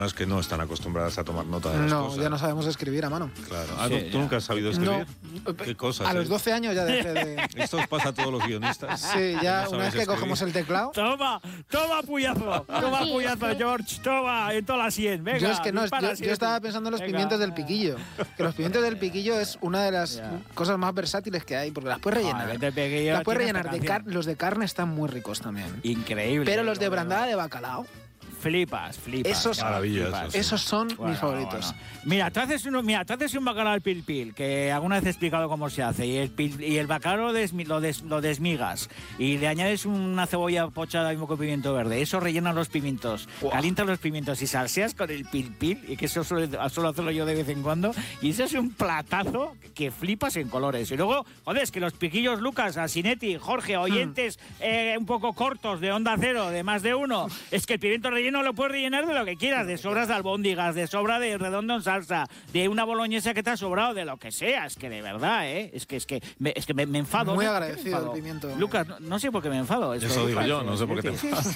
que no están acostumbradas a tomar nota de las cosas. No, ya no sabemos escribir a mano. Claro. ¿Tú nunca has sabido escribir? No. ¿Qué cosas? A los 12 años ya dejé de... Esto os pasa a todos los guionistas. Sí, ya no una vez que cogemos el teclado... Toma, puyazo, George, toma, en toda la 100, venga. Yo es que no, yo estaba pensando en los pimientos del piquillo. Que los pimientos del piquillo es una de las cosas más versátiles que hay, porque las puedes rellenar. Las puedes rellenar los de carne están muy ricos también. Increíble. Pero los de brandada de bacalao... Flipas. Esos, maravillosos. Esos son mis favoritos. Mira, tú haces un bacalao al pil-pil, que alguna vez he explicado cómo se hace, y el bacalao lo desmigas, y le añades una cebolla pochada y un poco de pimiento verde. Eso rellena los pimientos, calienta los pimientos y salseas con el pil-pil, y que eso suelo hacerlo yo de vez en cuando, y eso es un platazo que flipas en colores. Y luego, joder, es que los piquillos, Lucas, Asinetti, Jorge, oyentes un poco cortos de Onda Cero, de más de uno, es que el pimiento relleno lo puedes rellenar de lo que quieras, de sobras de albóndigas, de sobra de redondo en salsa, de una boloñesa que te ha sobrado, de lo que sea. Es que de verdad, es que me enfado. Muy agradecido el pimiento. Lucas, no sé por qué me enfado. Eso digo yo, no sé por qué te enfadas.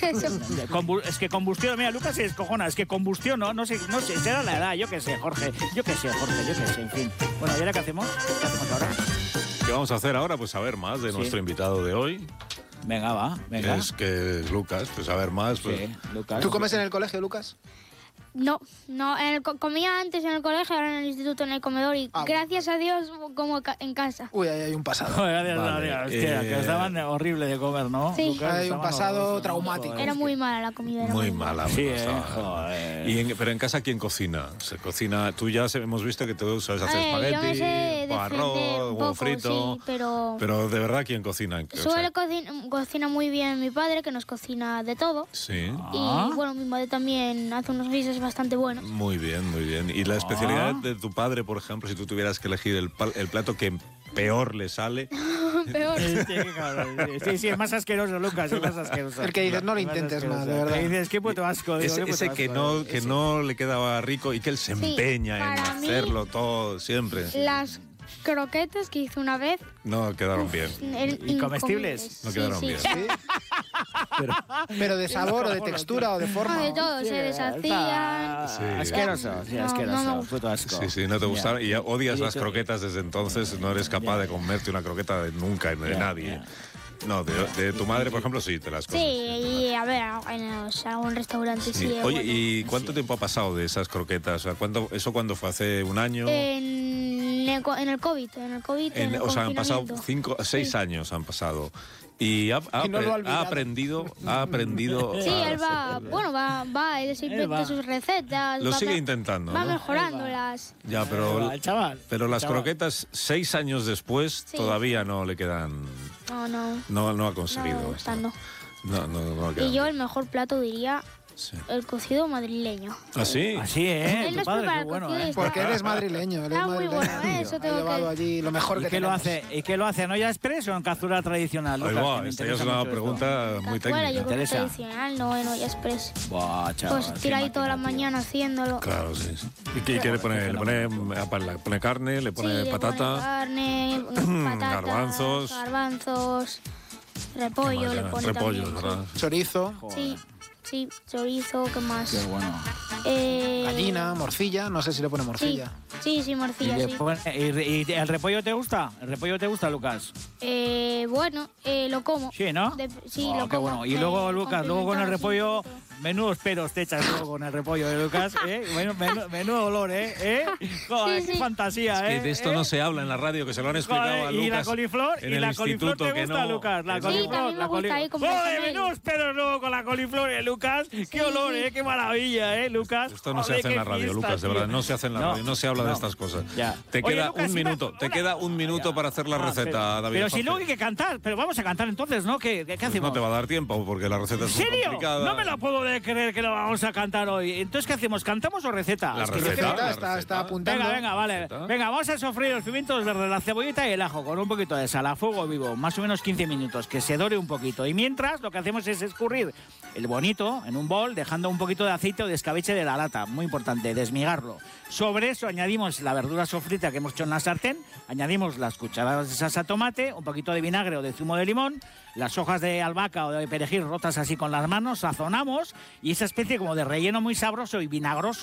Es que combustión, mira, Lucas se descojona, es que combustión, no sé, será la edad, yo qué sé, Jorge, en fin. Bueno, ¿y ahora qué hacemos? ¿Qué hacemos ahora? ¿Qué vamos a hacer ahora? Pues saber más de nuestro invitado de hoy. Venga. Es que es Lucas, pues a ver más. Pues. Sí, Lucas. ¿Tú comes en el colegio, Lucas? No, comía antes en el colegio, ahora en el instituto, en el comedor, y gracias a Dios como en casa. Uy, ahí hay un pasado. Gracias a Dios, hostia, que estaban horrible de comer, ¿no? Sí. Lucas, Hay un pasado traumático. Era muy mala la comida. Muy mala. Sí, joder. Pero en casa, ¿quién cocina? Se cocina. Tú ya hemos visto que tú sabes hacer yo me sé espagueti, o arroz, un huevo poco, frito. sí, pero de verdad, ¿quién cocina? cocina muy bien mi padre, que nos cocina de todo. Sí. Y bueno, mi madre también hace unos guisos bastante buenos. Muy bien, muy bien. ¿Y la especialidad de tu padre, por ejemplo, si tú tuvieras que elegir el plato que peor le sale? Peor. Sí, es más asqueroso, Lucas, es más asqueroso. El que dices, no lo intentes más, de verdad. Dices, qué puto asco. Ese que no le quedaba rico y que él se empeña en hacerlo todo, siempre. Las croquetas que hice una vez no quedaron bien. ¿Y comestibles? No quedaron bien. ¿Sí? Pero de sabor o de textura o de forma. De todo, se deshacían. Sí. Asqueroso, No. Puto asco. Sí, no te gustaron. Y odias las croquetas desde entonces, no eres capaz de comerte una croqueta de nunca, de nadie. No, de tu madre, por ejemplo, sí, te las comes. Sí, y a ver, en algún restaurante sí. Oye, ¿y cuánto tiempo ha pasado de esas croquetas? O sea, ¿eso cuándo fue? ¿Hace un año? En el COVID. O sea, han pasado 6 años han pasado. Y ha aprendido. Sí, él va, él se inventa sus recetas. Lo sigue intentando. Va mejorándolas. Ya, pero las croquetas 6 años después todavía no le quedan. No ha conseguido. No y yo el mejor plato diría el cocido madrileño. ¿Ah, sí? Así, Él nos prepara el bueno, cocido. Porque eres madrileño. Muy bueno, eso tengo que llevado allí lo mejor que tenemos. ¿Y qué lo hace? ¿En olla express o en cazuela tradicional? Esta ya es una pregunta muy técnica. Yo creo que tradicional, no en olla express. Chaval, pues tira ahí toda la mañana haciéndolo. Claro, sí. ¿Y qué le pone? ¿Le pone carne? ¿Le pone patata? Le pone carne, garbanzos. Repollo, le pone repollo, también. ¿verdad? Chorizo. Sí, chorizo, ¿qué más? Qué bueno. Gallina, morcilla, no sé si le pone morcilla. Sí, morcilla, ¿Y el repollo te gusta? ¿El repollo te gusta, Lucas? Bueno, lo como. Sí, ¿no? Sí, lo qué como. bueno. Y luego, Lucas, con el repollo, menudos pelos te echas luego con el repollo, Lucas? Menudo olor, Joder, qué fantasía, Es que de esto no se habla en la radio, que se lo han explicado a Lucas. ¿Y la coliflor? En ¿Y el la coliflor instituto, te gusta, Lucas? La coliflor. Sí, también me gusta ahí como ¡Joder, menudos pelos luego con la coliflor, Lucas! ¡Qué olor, qué maravilla, Lucas! Esto no se hace en la radio, Lucas, de verdad, no se hace en la radio, no se habla de estas cosas. Te queda un minuto para hacer la receta, David. Pero si luego hay que cantar, pero vamos a cantar entonces, ¿no? ¿Qué hacemos? No te va a dar tiempo porque la receta es muy complicada. No me la puedo creer que lo vamos a cantar hoy. Entonces, ¿qué hacemos? ¿Cantamos o receta? La receta está apuntando. Venga, vale. Venga, vamos a sofreír los pimientos verdes, la cebollita y el ajo con un poquito de sal a fuego vivo, más o menos 15 minutos, que se dore un poquito. Y mientras, lo que hacemos es escurrir el bonito en un bol, dejando un poquito de aceite o de escabeche de la lata. Muy importante, desmigarlo. Sobre eso añadimos la verdura sofrita que hemos hecho en la sartén, añadimos las cucharadas de salsa tomate, un poquito de vinagre o de zumo de limón, las hojas de albahaca o de perejil rotas así con las manos, sazonamos y esa especie como de relleno muy sabroso y vinagroso